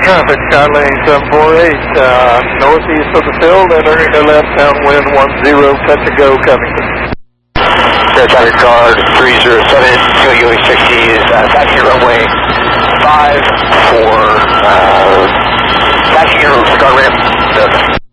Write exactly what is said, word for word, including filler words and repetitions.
traffic, Skylane seven four eight, uh, northeast of the field, entering the left downwind one zero, touch and go, Covington. Air traffic guard three zero seven, U A sixty is uh, taxi runway five four, uh, taxi guard ramp.